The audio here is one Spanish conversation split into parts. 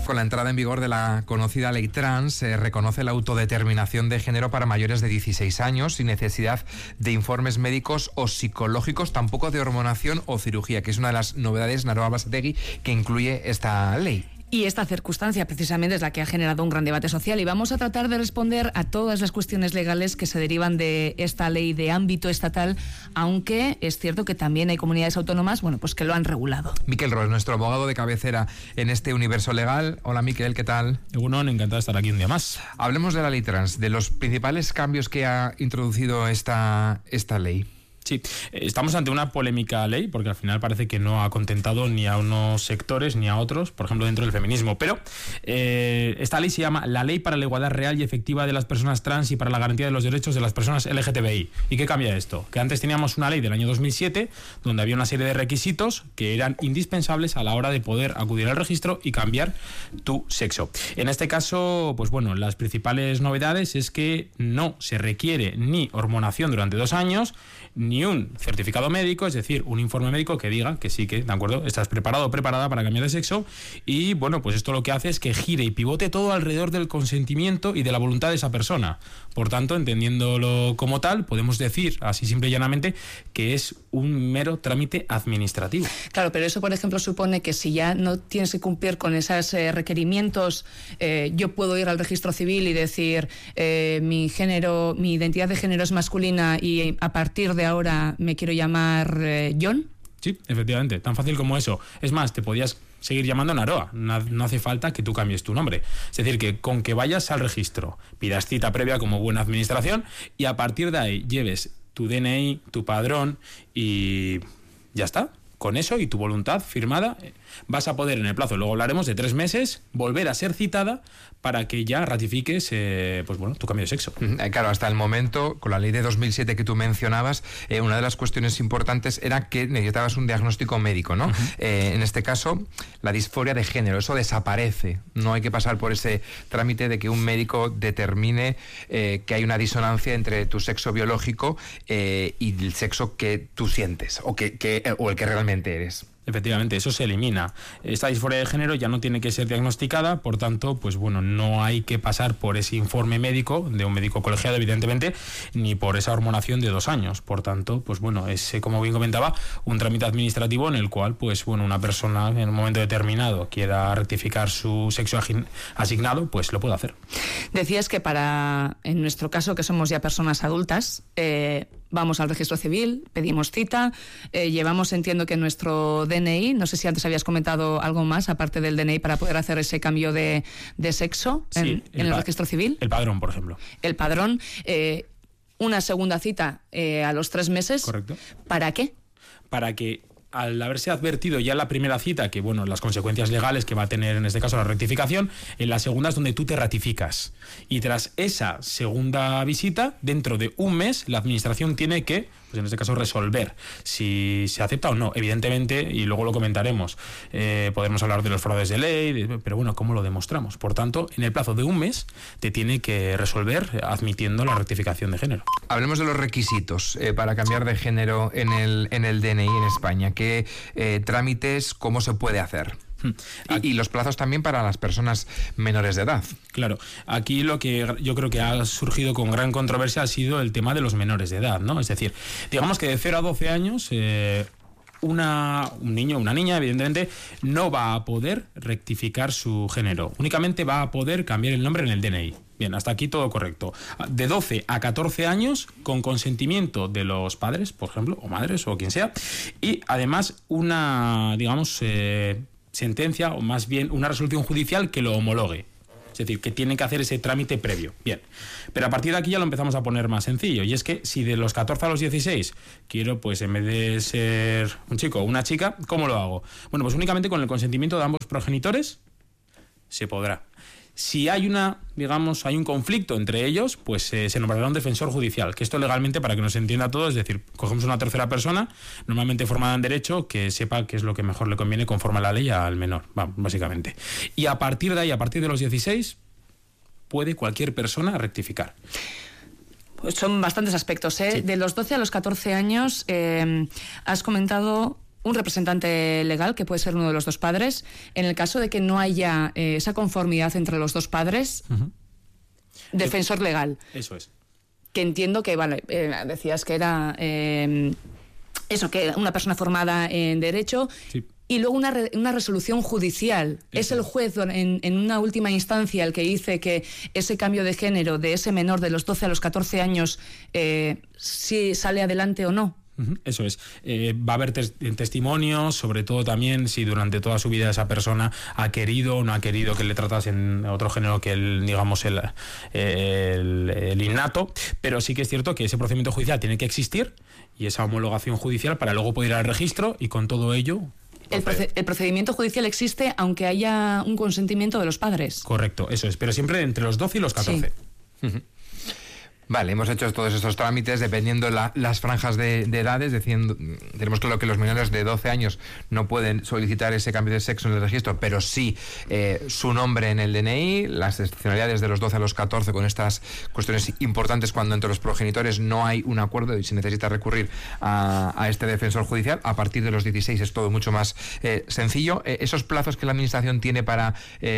Con la entrada en vigor de la conocida ley trans, se reconoce la autodeterminación de género para mayores de 16 años sin necesidad de informes médicos o psicológicos, tampoco de hormonación o cirugía, que es una de las novedades, Naroa Basategui, que incluye esta ley. Y esta circunstancia precisamente es la que ha generado un gran debate social, y vamos a tratar de responder a todas las cuestiones legales que se derivan de esta ley de ámbito estatal, aunque es cierto que también hay comunidades autónomas, pues que lo han regulado. Miquel Ros, nuestro abogado de cabecera en este universo legal. Hola Miquel, ¿qué tal? Egunon, encantado de estar aquí un día más. Hablemos de la ley trans, de los principales cambios que ha introducido esta ley. Sí, estamos ante una polémica ley porque al final parece que no ha contentado ni a unos sectores ni a otros, por ejemplo dentro del feminismo, pero esta ley se llama la Ley para la Igualdad Real y Efectiva de las Personas Trans y para la Garantía de los Derechos de las Personas LGTBI. ¿Y qué cambia esto? Que antes teníamos una ley del año 2007 donde había una serie de requisitos que eran indispensables a la hora de poder acudir al registro y cambiar tu sexo. En este caso, las principales novedades es que no se requiere ni hormonación durante 2 años, ni un certificado médico, es decir, un informe médico que diga que sí, que, de acuerdo, estás preparado o preparada para cambiar de sexo. Y esto lo que hace es que gire y pivote todo alrededor del consentimiento y de la voluntad de esa persona. Por tanto, entendiéndolo como tal, podemos decir, así simple y llanamente, que es un mero trámite administrativo. Claro, pero eso, por ejemplo, supone que si ya no tienes que cumplir con esos requerimientos, yo puedo ir al registro civil y decir mi identidad de género es masculina y a partir de ahora me quiero llamar John. Sí, efectivamente, tan fácil como eso. Es más, te podías seguir llamando Naroa, no hace falta que tú cambies tu nombre. Es decir, que con que vayas al registro, pidas cita previa como buena administración y a partir de ahí lleves tu DNI, tu padrón y ya está. Con eso y tu voluntad firmada vas a poder en el plazo, luego hablaremos, de 3 meses, volver a ser citada para que ya ratifiques tu cambio de sexo. Claro, hasta el momento, con la ley de 2007 que tú mencionabas, una de las cuestiones importantes era que necesitabas un diagnóstico médico, ¿no? En este caso, la disforia de género, eso desaparece. No hay que pasar por ese trámite de que un médico determine que hay una disonancia entre tu sexo biológico y el sexo que tú sientes o el que realmente eres. Efectivamente, eso se elimina. Esta disforia de género ya no tiene que ser diagnosticada, por tanto, no hay que pasar por ese informe médico, de un médico colegiado, evidentemente, ni por esa hormonación de 2 años. Por tanto, es, como bien comentaba, un trámite administrativo en el cual, una persona en un momento determinado quiera rectificar su sexo asignado, lo puede hacer. Decías que en nuestro caso, que somos ya personas adultas, vamos al registro civil, pedimos cita, llevamos, entiendo que nuestro DNI, no sé si antes habías comentado algo más aparte del DNI para poder hacer ese cambio de sexo en el registro civil. El padrón, por ejemplo. El padrón, una segunda cita a los 3 meses. Correcto. ¿Para qué? Para que, al haberse advertido ya en la primera cita que las consecuencias legales que va a tener en este caso la rectificación, en la segunda es donde tú te ratificas. Y tras esa segunda visita, dentro de 1 mes, la administración tiene que, en este caso, resolver si se acepta o no. Evidentemente, y luego lo comentaremos, podemos hablar de los fraudes de ley, pero ¿cómo lo demostramos? Por tanto, en el plazo de 1 mes te tiene que resolver admitiendo la rectificación de género. Hablemos de los requisitos para cambiar de género en el DNI en España. ¿Qué trámites, cómo se puede hacer? Y los plazos también para las personas menores de edad. Claro, aquí lo que yo creo que ha surgido con gran controversia ha sido el tema de los menores de edad, ¿no? Es decir, digamos que de 0 a 12 años... un niño o una niña, evidentemente, no va a poder rectificar su género. Únicamente va a poder cambiar el nombre en el DNI. Bien, hasta aquí todo correcto. De 12 a 14 años, con consentimiento de los padres, por ejemplo, o madres, o quien sea, y además una, sentencia, o más bien una resolución judicial que lo homologue. Es decir, que tienen que hacer ese trámite previo. Bien, pero a partir de aquí ya lo empezamos a poner más sencillo. Y es que si de los 14 a los 16 quiero, en vez de ser un chico o una chica, ¿cómo lo hago? Únicamente con el consentimiento de ambos progenitores se podrá. Si hay hay un conflicto entre ellos, se nombrará un defensor judicial, que esto legalmente, para que nos entienda todo, es decir, cogemos una tercera persona, normalmente formada en derecho, que sepa qué es lo que mejor le conviene conforme a la ley al menor, básicamente. Y a partir de ahí, a partir de los 16, puede cualquier persona rectificar. Pues son bastantes aspectos, ¿eh? Sí. De los 12 a los 14 años, has comentado un representante legal, que puede ser uno de los dos padres. En el caso de que no haya esa conformidad entre los dos padres, defensor legal. Eso es. Que entiendo que, vale, decías que era eso, que una persona formada en Derecho. Sí. Y luego una resolución judicial. Es el juez en una última instancia el que dice que ese cambio de género de ese menor de los 12 a los 14 años si sale adelante o no. Eso es. Va a haber testimonios, sobre todo también si durante toda su vida esa persona ha querido o no ha querido que le tratasen otro género que el, digamos, el innato, pero sí que es cierto que ese procedimiento judicial tiene que existir y esa homologación judicial para luego poder ir al registro y con todo ello... El procedimiento judicial existe aunque haya un consentimiento de los padres. Correcto, eso es, pero siempre entre los 12 y los 14. Sí. Vale, hemos hecho todos estos trámites dependiendo las franjas de edades, tenemos claro que los menores de 12 años no pueden solicitar ese cambio de sexo en el registro, pero sí su nombre en el DNI, las excepcionalidades de los 12 a los 14 con estas cuestiones importantes cuando entre los progenitores no hay un acuerdo y se necesita recurrir a este defensor judicial. A partir de los 16 es todo mucho más sencillo. Esos plazos que la administración tiene para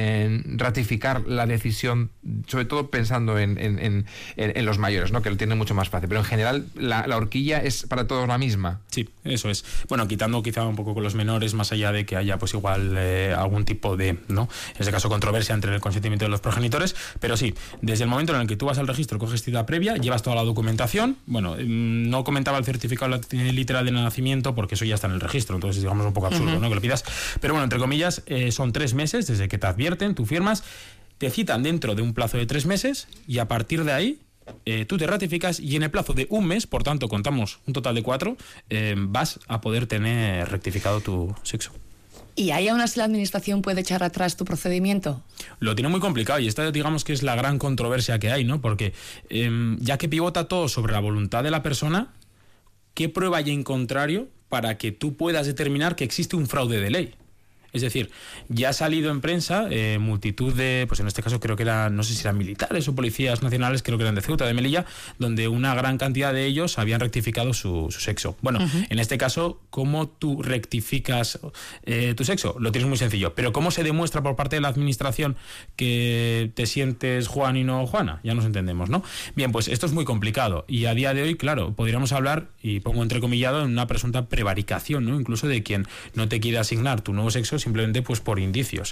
ratificar la decisión, sobre todo pensando en los mayores, ¿no? Que lo tienen mucho más fácil, pero en general la horquilla es para todos la misma. Sí, eso es. Bueno, quitando quizá un poco con los menores, más allá de que haya pues igual algún tipo de, ¿no?, en este caso controversia entre el consentimiento de los progenitores, pero sí, desde el momento en el que tú vas al registro, coges cita previa, llevas toda la documentación. Bueno, no comentaba el certificado literal de nacimiento porque eso ya está en el registro, entonces digamos un poco absurdo, ¿no?, que lo pidas, pero bueno, entre comillas, son 3 meses desde que te advierten, tú firmas, te citan dentro de un plazo de 3 meses y a partir de ahí tú te ratificas y en el plazo de 1 mes, por tanto contamos un total de 4, vas a poder tener rectificado tu sexo. ¿Y ahí aún así la administración puede echar atrás tu procedimiento? Lo tiene muy complicado y esta digamos que es la gran controversia que hay, ¿no? Porque ya que pivota todo sobre la voluntad de la persona, ¿qué prueba hay en contrario para que tú puedas determinar que existe un fraude de ley? Es decir, ya ha salido en prensa multitud de, pues en este caso creo que eran, no sé si eran militares o policías nacionales, creo que eran de Ceuta, de Melilla, donde una gran cantidad de ellos habían rectificado su sexo. Bueno, en este caso, ¿cómo tú rectificas tu sexo? Lo tienes muy sencillo. Pero ¿cómo se demuestra por parte de la administración que te sientes Juan y no Juana? Ya nos entendemos, ¿no? Bien, pues esto es muy complicado. Y a día de hoy, claro, podríamos hablar, y pongo entrecomillado, en una presunta prevaricación, ¿no? Incluso de quien no te quiere asignar tu nuevo sexo simplemente pues por indicios.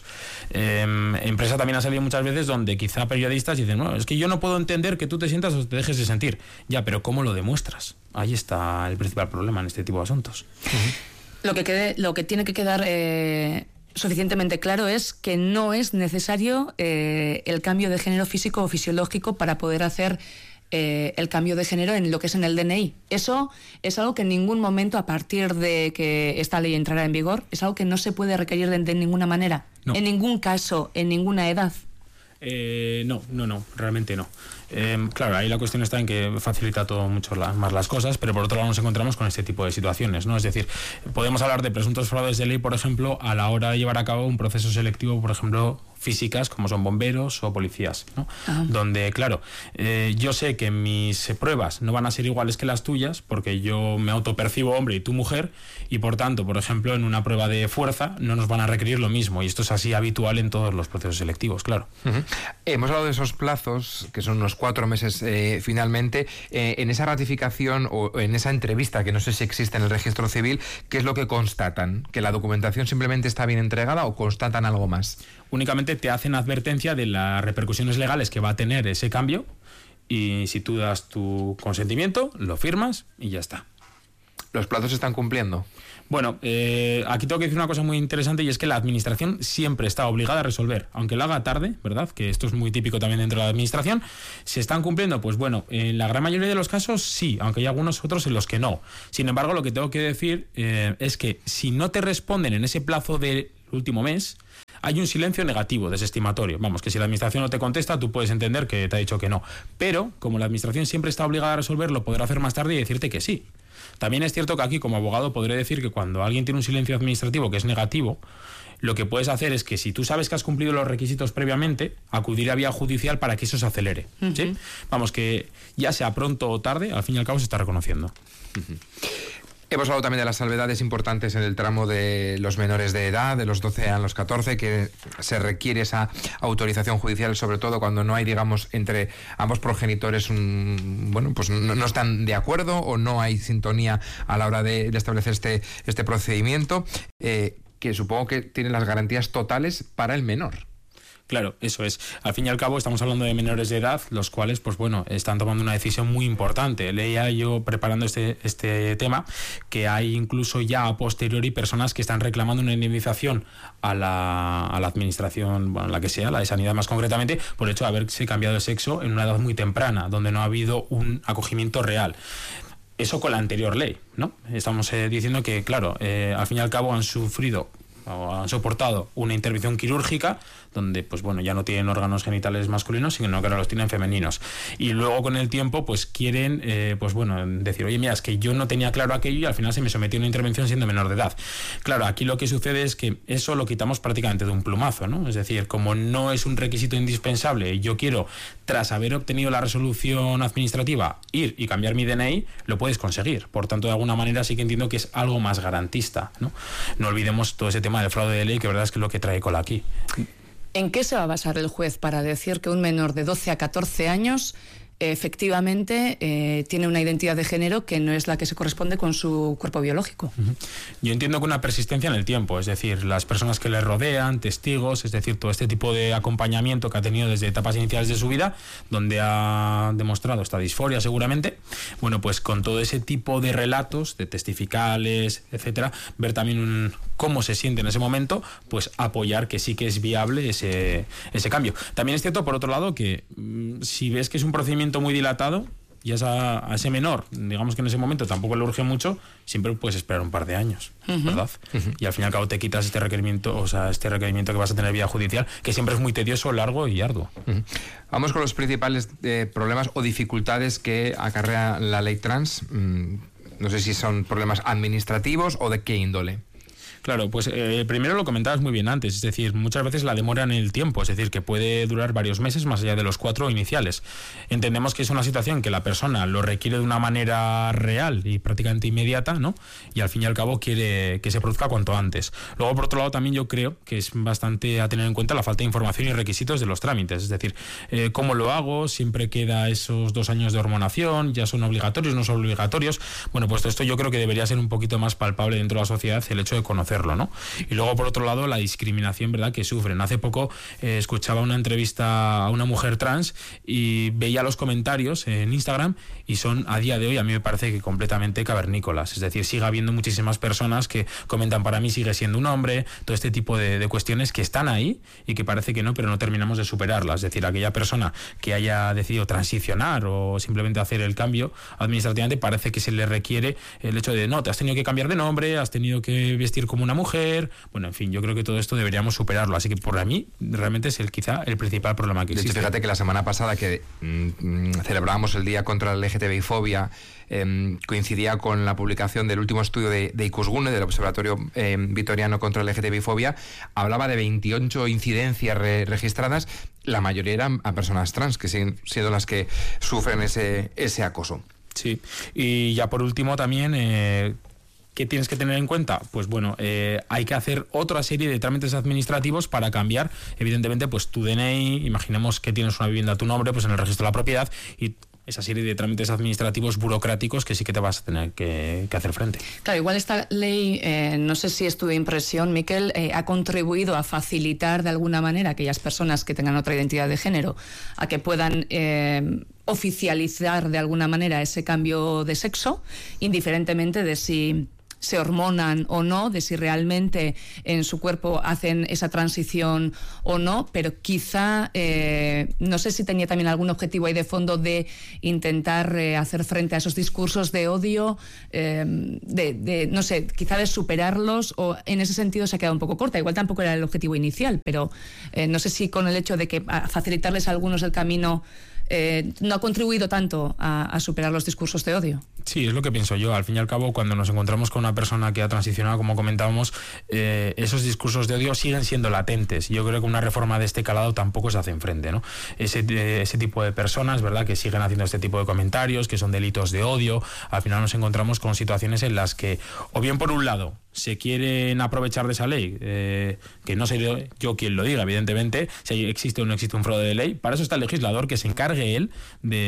En prensa también ha salido muchas veces donde quizá periodistas dicen, no, es que yo no puedo entender que tú te sientas o te dejes de sentir. Ya, pero ¿cómo lo demuestras? Ahí está el principal problema en este tipo de asuntos. Lo que tiene que quedar suficientemente claro es que no es necesario el cambio de género físico o fisiológico para poder hacer el cambio de género en lo que es en el DNI. Eso es algo que en ningún momento, a partir de que esta ley entrará en vigor, es algo que no se puede requerir de ninguna manera, no. En ningún caso, en ninguna edad. No, realmente no. Claro, ahí la cuestión está en que facilita todo mucho más las cosas, pero por otro lado nos encontramos con este tipo de situaciones, ¿no? Es decir, podemos hablar de presuntos fraudes de ley, por ejemplo, a la hora de llevar a cabo un proceso selectivo, por ejemplo, físicas, como son bomberos o policías, ¿no? Donde, claro, yo sé que mis pruebas no van a ser iguales que las tuyas, porque yo me autopercibo hombre y tú mujer, y por tanto, por ejemplo, en una prueba de fuerza no nos van a requerir lo mismo, y esto es así habitual en todos los procesos selectivos, claro. Hemos hablado de esos plazos, que son unos 4 meses finalmente. En esa ratificación o en esa entrevista, que no sé si existe en el registro civil, ¿qué es lo que constatan? ¿Que la documentación simplemente está bien entregada o constatan algo más? Únicamente te hacen advertencia de las repercusiones legales que va a tener ese cambio y si tú das tu consentimiento, lo firmas y ya está. ¿Los plazos se están cumpliendo? Bueno, aquí tengo que decir una cosa muy interesante y es que la administración siempre está obligada a resolver, aunque lo haga tarde, ¿verdad? Que esto es muy típico también dentro de la administración. ¿Se están cumpliendo? Pues bueno, en la gran mayoría de los casos sí, aunque hay algunos otros en los que no. Sin embargo, lo que tengo que decir es que si no te responden en ese plazo del último mes, hay un silencio negativo, desestimatorio. Vamos, que si la administración no te contesta, tú puedes entender que te ha dicho que no. Pero, como la administración siempre está obligada a resolverlo, podrá hacer más tarde y decirte que sí. También es cierto que aquí, como abogado, podré decir que cuando alguien tiene un silencio administrativo que es negativo, lo que puedes hacer es que si tú sabes que has cumplido los requisitos previamente, acudir a vía judicial para que eso se acelere. ¿Sí? Vamos, que ya sea pronto o tarde, al fin y al cabo se está reconociendo. Hemos hablado también de las salvedades importantes en el tramo de los menores de edad, de los 12 a los 14, que se requiere esa autorización judicial, sobre todo cuando no hay, digamos, entre ambos progenitores, pues no están de acuerdo o no hay sintonía a la hora de establecer este procedimiento, que supongo que tiene las garantías totales para el menor. Claro, eso es. Al fin y al cabo estamos hablando de menores de edad, los cuales, pues bueno, están tomando una decisión muy importante. Leía yo, preparando este tema, que hay incluso ya a posteriori personas que están reclamando una indemnización a la administración, bueno, la que sea, la de sanidad más concretamente, por el hecho de haberse cambiado de sexo en una edad muy temprana, donde no ha habido un acogimiento real. Eso con la anterior ley, ¿no? Estamos diciendo que, claro, al fin y al cabo han sufrido o han soportado una intervención quirúrgica donde, pues bueno, ya no tienen órganos genitales masculinos, sino que ahora los tienen femeninos. Y luego con el tiempo, pues quieren, pues bueno, decir, oye, mira, es que yo no tenía claro aquello y al final se me sometió a una intervención siendo menor de edad. Claro, aquí lo que sucede es que eso lo quitamos prácticamente de un plumazo, ¿no? Es decir, como no es un requisito indispensable y yo quiero, tras haber obtenido la resolución administrativa, ir y cambiar mi DNI, lo puedes conseguir. Por tanto, de alguna manera sí que entiendo que es algo más garantista, ¿no? No olvidemos todo ese tema del fraude de ley, que verdad es que es lo que trae cola aquí. ¿En qué se va a basar el juez para decir que un menor de 12 a 14 años efectivamente tiene una identidad de género que no es la que se corresponde con su cuerpo biológico? Yo entiendo que una persistencia en el tiempo, es decir, las personas que le rodean, testigos, es decir, todo este tipo de acompañamiento que ha tenido desde etapas iniciales de su vida, donde ha demostrado esta disforia seguramente, bueno, pues con todo ese tipo de relatos, de testificales, etcétera, ver también cómo se siente en ese momento, pues apoyar que sí que es viable ese cambio. También es cierto, por otro lado, que si ves que es un procedimiento muy dilatado, y a ese menor, digamos que en ese momento tampoco le urge mucho, siempre puedes esperar un par de años, ¿verdad? Y al fin y al cabo te quitas este requerimiento que vas a tener vía judicial, que siempre es muy tedioso, largo y arduo. Vamos con los principales problemas o dificultades que acarrea la ley trans. No sé si son problemas administrativos o de qué índole. Claro, pues primero lo comentabas muy bien antes, es decir, muchas veces la demora en el tiempo, es decir, que puede durar varios meses más allá de los 4 iniciales. Entendemos que es una situación que la persona lo requiere de una manera real y prácticamente inmediata, ¿no? Y al fin y al cabo quiere que se produzca cuanto antes. Luego, por otro lado, también yo creo que es bastante a tener en cuenta la falta de información y requisitos de los trámites, es decir, ¿cómo lo hago? Siempre queda esos 2 años de hormonación, ya son obligatorios, no son obligatorios. Bueno, pues esto yo creo que debería ser un poquito más palpable dentro de la sociedad el hecho de conocer, ¿no? Y luego, por otro lado, la discriminación, ¿verdad?, que sufren. Hace poco escuchaba una entrevista a una mujer trans y veía los comentarios en Instagram y son, a día de hoy, a mí me parece que completamente cavernícolas. Es decir, sigue habiendo muchísimas personas que comentan, para mí sigue siendo un hombre, todo este tipo de cuestiones que están ahí y que parece que no, pero no terminamos de superarlas. Es decir, aquella persona que haya decidido transicionar o simplemente hacer el cambio administrativamente, parece que se le requiere el hecho de, no, te has tenido que cambiar de nombre, has tenido que vestir como una mujer. Bueno, en fin, yo creo que todo esto deberíamos superarlo. Así que por mí realmente es quizá el principal problema que existe. De hecho, fíjate que la semana pasada que celebrábamos el Día contra la LGTBI-fobia, coincidía con la publicación del último estudio de Ikusgune, del Observatorio Vitoriano contra la LGTBI-fobia. Hablaba de 28 incidencias registradas. La mayoría eran a personas trans, que siguen siendo las que sufren ese acoso. Sí, y ya por último también... ¿qué tienes que tener en cuenta? Pues bueno, hay que hacer otra serie de trámites administrativos para cambiar, evidentemente, pues tu DNI. Imaginemos que tienes una vivienda a tu nombre, pues en el registro de la propiedad, y esa serie de trámites administrativos burocráticos que sí que te vas a tener que hacer frente. Claro, igual esta ley, no sé si es tu impresión, Miquel, ha contribuido a facilitar de alguna manera a aquellas personas que tengan otra identidad de género, a que puedan oficializar de alguna manera ese cambio de sexo, indiferentemente de si se hormonan o no, de si realmente en su cuerpo hacen esa transición o no, pero quizá, no sé si tenía también algún objetivo ahí de fondo de intentar hacer frente a esos discursos de odio, no sé, quizá de superarlos, o en ese sentido se ha quedado un poco corta. Igual tampoco era el objetivo inicial, pero no sé si con el hecho de que facilitarles a algunos el camino no ha contribuido tanto a superar los discursos de odio. Sí, es lo que pienso yo. Al fin y al cabo, cuando nos encontramos con una persona que ha transicionado, como comentábamos, esos discursos de odio siguen siendo latentes. Yo creo que una reforma de este calado tampoco se hace enfrente, ¿no? Ese tipo de personas, ¿verdad?, que siguen haciendo este tipo de comentarios, que son delitos de odio, al final nos encontramos con situaciones en las que, o bien por un lado, se quieren aprovechar de esa ley, que no soy yo quien lo diga, evidentemente, si existe o no existe un fraude de ley. Para eso está el legislador, que se encargue él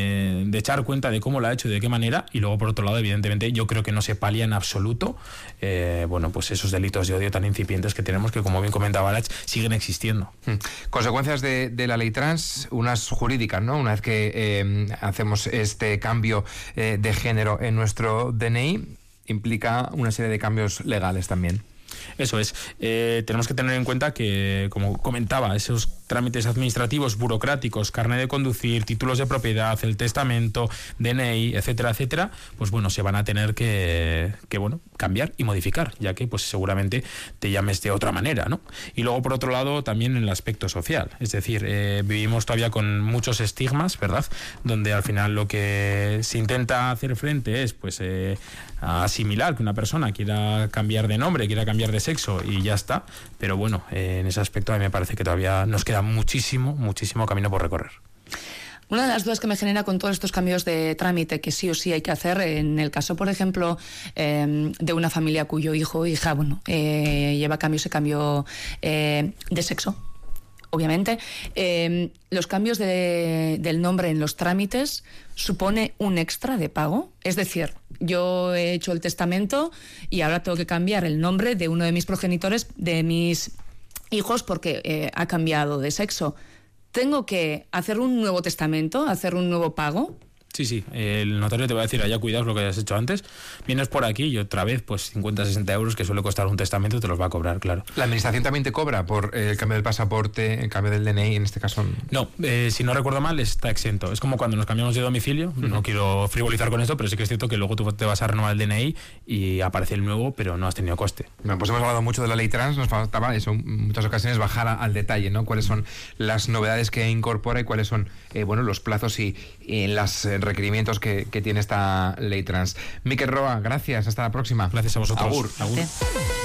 de echar cuenta de cómo lo ha hecho y de qué manera, y luego por otro lado, evidentemente, yo creo que no se palía en absoluto pues esos delitos de odio tan incipientes que tenemos, que, como bien comentaba Arach, siguen existiendo. Consecuencias de la ley trans, unas jurídicas, ¿no? Una vez que hacemos este cambio de género en nuestro DNI, implica una serie de cambios legales también. Eso es. Tenemos que tener en cuenta que, como comentaba, esos trámites administrativos, burocráticos, carnet de conducir, títulos de propiedad, el testamento, DNI, etcétera, etcétera, pues bueno, se van a tener que cambiar y modificar, ya que pues seguramente te llames de otra manera, ¿no? Y luego, por otro lado, también en el aspecto social. Es decir, vivimos todavía con muchos estigmas, ¿verdad?, donde al final lo que se intenta hacer frente es pues asimilar que una persona quiera cambiar de nombre, quiera cambiar de sexo y ya está. Pero bueno, en ese aspecto a mí me parece que todavía nos queda muchísimo camino por recorrer. Una de las dudas que me genera con todos estos cambios de trámite que sí o sí hay que hacer, en el caso, por ejemplo, de una familia cuyo hijo o hija lleva ese cambio de sexo, obviamente, los cambios del nombre en los trámites supone un extra de pago. Es decir, yo he hecho el testamento y ahora tengo que cambiar el nombre de uno de mis progenitores, de mis hijos, porque ha cambiado de sexo. ¿Tengo que hacer un nuevo testamento, hacer un nuevo pago? Sí, el notario te va a decir, allá cuidaos lo que hayas hecho antes, vienes por aquí y otra vez, pues 50, 60 euros que suele costar un testamento, te los va a cobrar, claro. ¿La administración también te cobra por el cambio del pasaporte, el cambio del DNI, en este caso? No, si no recuerdo mal, está exento. Es como cuando nos cambiamos de domicilio, no quiero frivolizar con esto, pero sí que es cierto que luego tú te vas a renovar el DNI y aparece el nuevo, pero no has tenido coste. Bueno, pues hemos hablado mucho de la ley trans, nos faltaba eso, en muchas ocasiones bajar al detalle, ¿no? Cuáles son las novedades que incorpora y cuáles son los plazos y los requerimientos que tiene esta ley trans. Miquel Roa, gracias, hasta la próxima. Gracias a vosotros. Agur. Agur.